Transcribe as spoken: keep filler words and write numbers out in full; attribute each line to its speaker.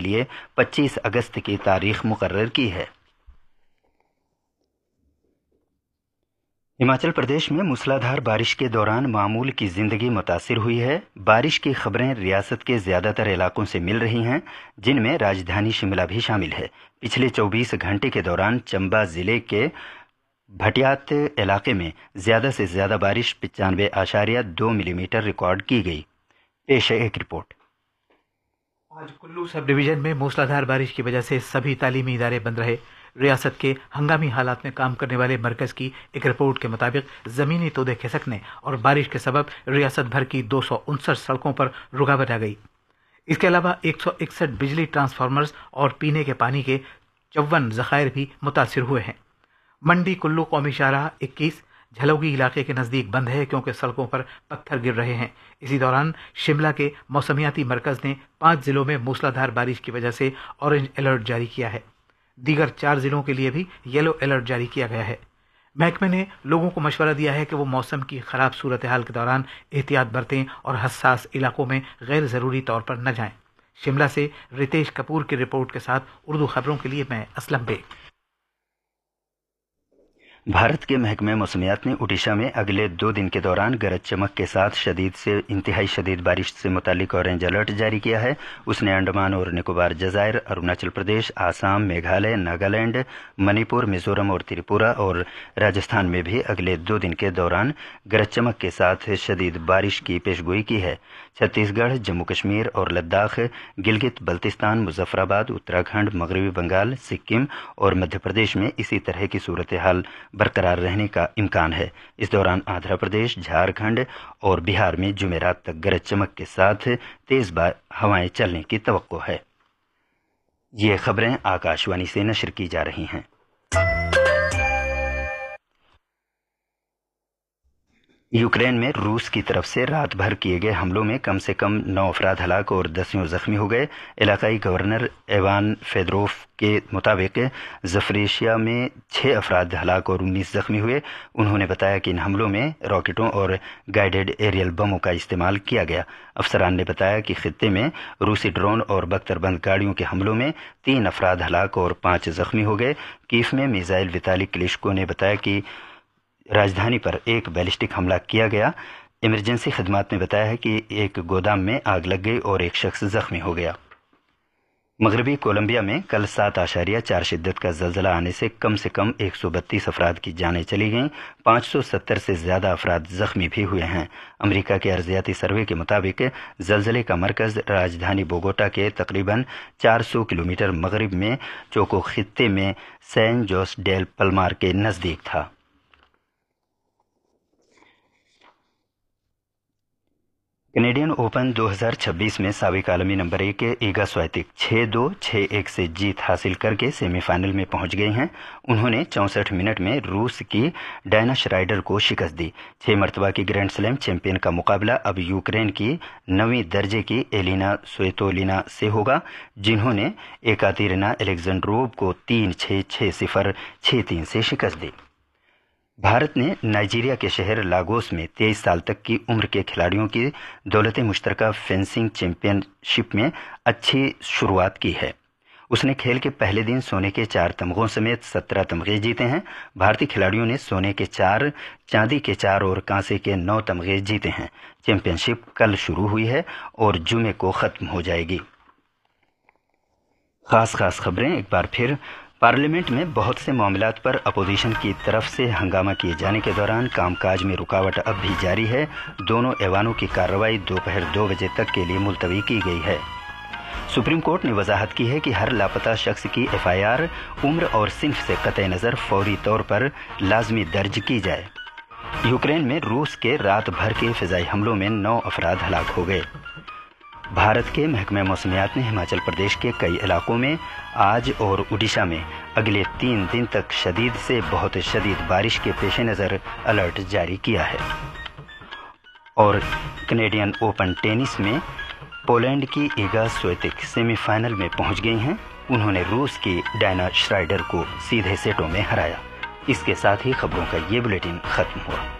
Speaker 1: لیے پچیس اگست کی تاریخ مقرر کی ہے۔ ہماچل پردیش میں موسلادھار بارش کے دوران معمول کی زندگی متاثر ہوئی ہے۔ بارش کی خبریں ریاست کے زیادہ تر علاقوں سے مل رہی ہیں، جن میں راجدھانی شملہ بھی شامل ہے۔ پچھلے چوبیس گھنٹے کے دوران چمبا ضلع کے بھٹیات علاقے میں زیادہ سے زیادہ بارش پچانوے اشاریہ دو ملی میٹر ریکارڈ کی گئی۔ پیش ہے ایک رپورٹ۔
Speaker 2: آج کلو سب ڈویژن میں موسلادھار بارش کی وجہ سے سبھی تعلیمی ادارے بند رہے۔ ریاست کے ہنگامی حالات میں کام کرنے والے مرکز کی ایک رپورٹ کے مطابق زمینی تودے کھسکنے اور بارش کے سبب ریاست بھر کی دو سو انسٹھ سڑکوں پر رکاوٹ آ گئی۔ اس کے علاوہ ایک سو اکسٹھ بجلی ٹرانسفارمرز اور پینے کے پانی کے چون ذخائر بھی متاثر ہوئے ہیں۔ منڈی کلو قومی شاہراہ اکیس جھلوگی علاقے کے نزدیک بند ہے کیونکہ سڑکوں پر پتھر گر رہے ہیں۔ اسی دوران شملہ کے موسمیاتی مرکز نے پانچ ضلعوں میں موسلادھار بارش کی وجہ سے اورنج الرٹ جاری کیا ہے۔ دیگر چار ضلعوں کے لیے بھی یلو الرٹ جاری کیا گیا ہے۔ محکمے نے لوگوں کو مشورہ دیا ہے کہ وہ موسم کی خراب صورتحال کے دوران احتیاط برتیں اور حساس علاقوں میں غیر ضروری طور پر نہ جائیں۔ شملہ سے ریتیش کپور کی رپورٹ کے ساتھ اردو خبروں کے لیے میں اسلم بیگ۔
Speaker 1: بھارت کے محکمہ موسمیات نے اڈیشہ میں اگلے دو دن کے دوران گرج چمک کے ساتھ شدید سے انتہائی شدید بارش سے متعلق اورنج الرٹ جاری کیا ہے۔ اس نے انڈمان اور نکوبار جزائر، اروناچل پردیش، آسام، میگھالیہ، ناگالینڈ، منی پور، میزورم اور تریپورہ اور راجستھان میں بھی اگلے دو دن کے دوران گرج چمک کے ساتھ شدید بارش کی پیشگوئی کی ہے۔ چھتیس گڑھ، جموں کشمیر اور لداخ، گلگت بلتستان، مظفر آباد، اتراکھنڈ، مغربی بنگال، سکم اور مدھیہ پردیش میں اسی طرح کی صورتحال برقرار رہنے کا امکان ہے۔ اس دوران آندھرا پردیش، جھارکھنڈ اور بہار میں جمعرات تک گرج چمک کے ساتھ تیز ہوائیں چلنے کی توقع ہے۔ یہ خبریں آکاشوانی سے نشر کی جا رہی ہیں۔ یوکرین میں روس کی طرف سے رات بھر کیے گئے حملوں میں کم سے کم نو افراد ہلاک اور دسیوں زخمی ہو گئے۔ علاقائی گورنر ایوان فیدروف کے مطابق زفریشیا میں چھ افراد ہلاک اور انیس زخمی ہوئے۔ انہوں نے بتایا کہ ان حملوں میں راکٹوں اور گائیڈڈ ایریل بموں کا استعمال کیا گیا۔ افسران نے بتایا کہ خطے میں روسی ڈرون اور بختر بند گاڑیوں کے حملوں میں تین افراد ہلاک اور پانچ زخمی ہو گئے۔ کیف میں میزائل وتالی کلیشکو نے بتایا کہ راجدھانی پر ایک بیلسٹک حملہ کیا گیا۔ ایمرجنسی خدمات نے بتایا ہے کہ ایک گودام میں آگ لگ گئی اور ایک شخص زخمی ہو گیا۔ مغربی کولمبیا میں کل سات اشاریہ چار شدت کا زلزلہ آنے سے کم سے کم ایک سو بتیس افراد کی جانیں چلی گئیں، پانچ سو ستر سے زیادہ افراد زخمی بھی ہوئے ہیں۔ امریکہ کے ارضیاتی سروے کے مطابق زلزلے کا مرکز راجدھانی بوگوٹا کے تقریباً چار سو کلومیٹر مغرب میں چوکو خطے میں سین جوس ڈیل پلمار کے نزدیک تھا۔ کینیڈین اوپن دو ہزار چھبیس میں سابق عالمی نمبر ایک ایگا سویتک چھ دو چھ ایک سے جیت حاصل کر کے سیمی فائنل میں پہنچ گئی ہیں۔ انہوں نے چونسٹھ منٹ میں روس کی ڈائنا شرائڈر کو شکست دی۔ چھ مرتبہ کی گرینڈ سلیم چیمپئن کا مقابلہ اب یوکرین کی نویں درجے کی ایلینا سویتولینا سے ہوگا، جنہوں نے ایکاتیرینا الیگزینڈروو کو تین چھ چھ صفر چھ تین سے شکست دی۔ بھارت نے نائجیریا کے شہر لاگوس میں تیئیس سال تک کی عمر کے کھلاڑیوں کی دولت مشترکہ فینسنگ چیمپئن شپ میں اچھی شروعات کی ہے۔ اس نے کھیل کے پہلے دن سونے کے چار تمغوں سمیت سترہ تمغے جیتے ہیں۔ بھارتی کھلاڑیوں نے سونے کے چار، چاندی کے چار اور کانسے کے نو تمغے جیتے ہیں۔ چیمپئن شپ کل شروع ہوئی ہے اور جمعے کو ختم ہو جائے گی۔ خاص خاص خبریں ایک بار پھر۔ پارلیمنٹ میں بہت سے معاملات پر اپوزیشن کی طرف سے ہنگامہ کیے جانے کے دوران کام کاج میں رکاوٹ اب بھی جاری ہے۔ دونوں ایوانوں کی کارروائی دوپہر دو بجے تک کے لیے ملتوی کی گئی ہے۔ سپریم کورٹ نے وضاحت کی ہے کہ ہر لاپتہ شخص کی ایف آئی آر عمر اور صنف سے قطع نظر فوری طور پر لازمی درج کی جائے۔ یوکرین میں روس کے رات بھر کے فضائی حملوں میں نو افراد ہلاک ہو گئے۔ بھارت کے محکمہ موسمیات نے ہماچل پردیش کے کئی علاقوں میں آج اور اڈیشہ میں اگلے تین دن تک شدید سے بہت شدید بارش کے پیش نظر الرٹ جاری کیا ہے۔ اور کینیڈین اوپن ٹینس میں پولینڈ کی ایگا سویتک سیمی فائنل میں پہنچ گئی ہیں۔ انہوں نے روس کی ڈائنا شرائڈر کو سیدھے سیٹوں میں ہرایا۔ اس کے ساتھ ہی خبروں کا یہ بلیٹن ختم ہوا۔